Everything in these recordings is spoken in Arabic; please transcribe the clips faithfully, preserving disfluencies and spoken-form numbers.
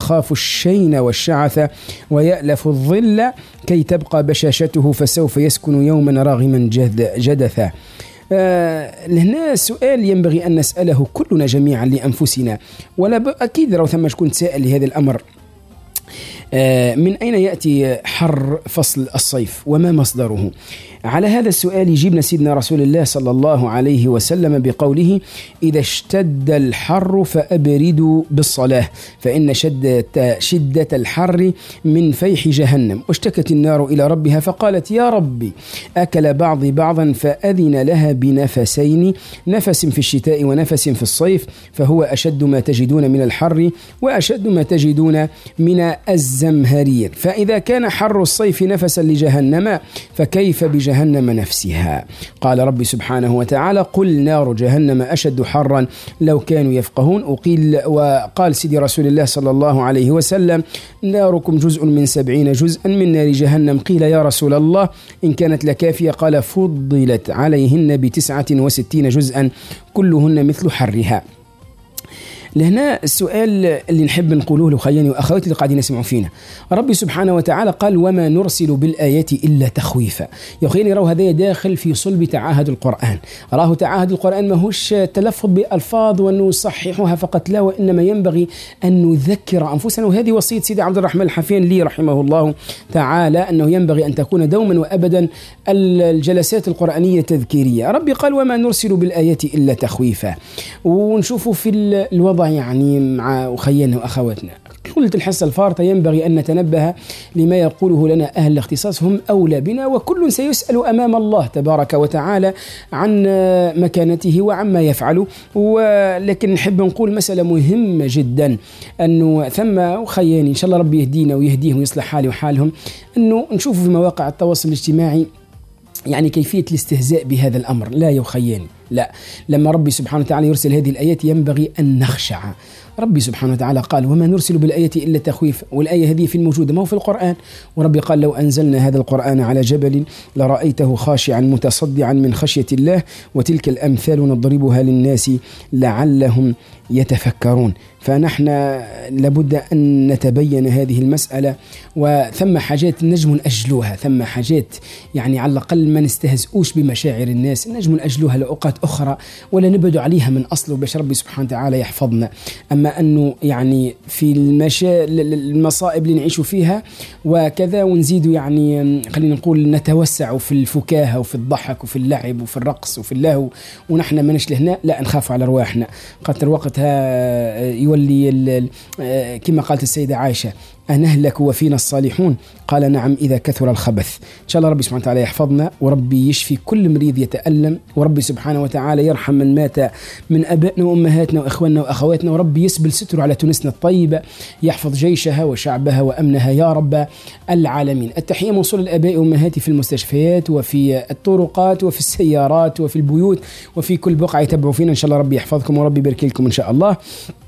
يخاف الشين والشعث ويألف الظل كي تبقى بشاشته فسوف يسكن يوما راغما جدثا. آه لهنا سؤال ينبغي أن نسأله كلنا جميعا لأنفسنا، ولا أكيد لو ثم شكون سائل لهذا الأمر. آه من أين يأتي حر فصل الصيف وما مصدره؟ على هذا السؤال يجيبنا سيدنا رسول الله صلى الله عليه وسلم بقوله: إذا اشتد الحر فأبردوا بالصلاة فإن شدة, شدة الحر من فيح جهنم. واشتكت النار إلى ربها فقالت: يا ربي أكل بعضي بعضا فأذن لها بنفسين، نفس في الشتاء ونفس في الصيف، فهو أشد ما تجدون من الحر وأشد ما تجدون من الزمهرير. فإذا كان حر الصيف نفسا لجهنم فكيف بجهنم جهنم نفسها؟ قال ربي سبحانه وتعالى: قل نار جهنم أشد حرا لو كانوا يفقهون. وقيل وقال سيدي رسول الله صلى الله عليه وسلم: ناركم جزء من سبعين جزءا من نار جهنم. قيل يا رسول الله إن كانت لكافية؟ قال: فضلت عليهن بتسعة وستين جزءا كلهن مثل حرها. لهنا السؤال اللي نحب نقوله لخياني وأخواتي اللي قاعدين يسمعوا فينا، ربي سبحانه وتعالى قال: وما نرسل بالآيات إلا تخويفا. يا خياني راهو هذا داخل في صلب تعاهد القرآن. راهو تعاهد القرآن ماهوش تلفظ بألفاظ وأنه نصححها فقط، لا، وإنما ينبغي أن نذكر أنفسنا. وهذه وصية سيدي عبد الرحمن الحفيان لي رحمه الله تعالى، أنه ينبغي أن تكون دوما وأبدا الجلسات القرآنية تذكيرية. ربي قال: وما نرسل بالآيات إلا تخويفا. ونشوفوا في الوضع يعني مع أخياننا وأخواتنا، قلت الحصة الفارطة ينبغي أن نتنبه لما يقوله لنا أهل الاختصاص، هم أولى بنا، وكل سيسأل أمام الله تبارك وتعالى عن مكانته وعما يفعل. ولكن نحب نقول مسألة مهمة جدا، أنه ثم أخياني إن شاء الله ربي يهدينا ويهديهم ويصلح حالي وحالهم، أنه نشوف في مواقع التواصل الاجتماعي يعني كيفية الاستهزاء بهذا الأمر. لا يا خياني، لا، لما ربي سبحانه وتعالى يرسل هذه الآيات ينبغي أن نخشع. ربي سبحانه وتعالى قال: وما نرسل بالآيات إلا تخويف. والآية هذه في الموجودة، ما هو في القرآن. وربي قال: لو أنزلنا هذا القرآن على جبل لرأيته خاشعا متصدعا من خشية الله وتلك الأمثال نضربها للناس لعلهم يتفكرون. فنحن لابد أن نتبين هذه المسألة، وثم حاجات نجم أجلوها، ثم حاجات يعني على الأقل ما نستهزئوش بمشاعر الناس، نجم أجلوها لأوقات أخرى ولا نبعد عليها من أصله باش ربي سبحانه وتعالى يحفظنا. أما أنه يعني في المشا... المصائب اللي نعيش فيها وكذا ونزيد يعني خلينا نقول نتوسع في الفكاهة وفي الضحك وفي اللعب وفي الرقص وفي اللهو ونحن ما نشلهنا، لا، نخاف على رواحنا. قدر وقتها يولي كما قالت السيدة عائشة: أنهلك وفينا الصالحون؟ قال: نعم إذا كثر الخبث. إن شاء الله ربي سبحانه وتعالى يحفظنا، وربي يشفي كل مريض يتألم، وربي سبحانه وتعالى يرحم من مات من أبائنا وأمهاتنا وإخواننا وأخواتنا، وربي يسبل ستره على تونسنا الطيبة، يحفظ جيشها وشعبها وأمنها يا رب العالمين. التحية موصول الآباء وأمهاتي في المستشفيات وفي الطرقات وفي السيارات وفي البيوت وفي كل بقعة يتبعوا فينا. إن شاء الله ربي يحفظكم وربي يبارك لكم إن شاء الله.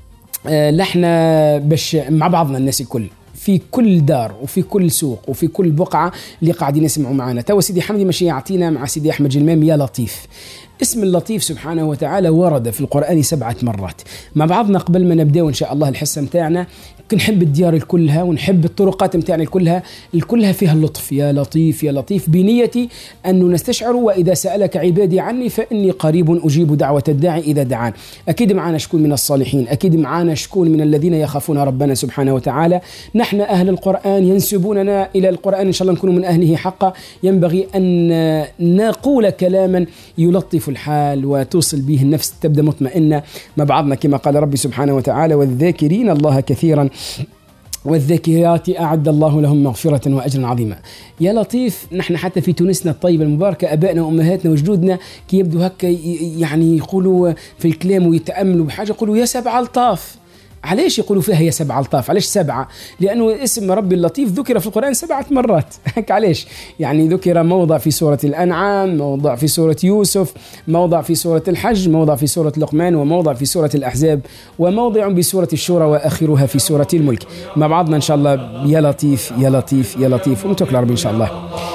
لحنا باش مع بعضنا الناس الكل في كل دار وفي كل سوق وفي كل بقعة اللي قاعدين يسمعوا معنا. تو سيدي حمدي ماشي يعطينا مع سيدي أحمد جلمام يا لطيف. اسم اللطيف سبحانه وتعالى ورد في القرآن سبعة مرات. مع بعضنا قبل ما نبدأ إن شاء الله الحصة متاعنا، نحب الديار الكلها ونحب الطرقات متاعنا الكلها الكلها فيها اللطف، يا لطيف يا لطيف، بنيتي أنه نستشعر: وإذا سألك عبادي عني فإني قريب أجيب دعوة الداعي إذا دعان. أكيد معنا شكون من الصالحين، أكيد معنا شكون من الذين يخافون ربنا سبحانه وتعالى. نحن أهل القرآن ينسبوننا إلى القرآن، إن شاء الله نكون من أهله حقا. ينبغي أن نقول كلاما يلطف الحال وتوصل به النفس، تبدأ مطمئنة مع بعضنا كما قال ربي سبحانه وتعالى: والذاكرين الله كثيرا والذاكرات أعد الله لهم مغفرة وأجرا عظيما. يا لطيف، نحن حتى في تونسنا الطيبة المباركة أبائنا وأمهاتنا وجدودنا كي يبدو هكا يعني يقولوا في الكلام ويتأملوا بحاجة يقولوا: يا سبع الطاف. علاش يقولوا فيها يا سبع الطاف؟ علاش سبعة؟ لأنه اسم ربي اللطيف ذكر في القرآن سبعة مرات. علاش؟ يعني ذكر موضع في سورة الأنعام، موضع في سورة يوسف، موضع في سورة الحج، موضع في سورة لقمان، وموضع في سورة الأحزاب، وموضع بسورة الشورى، وآخرها في سورة الملك. مع بعضنا إن شاء الله: يا لطيف يا لطيف يا لطيف، ونتوكل على ربي إن شاء الله.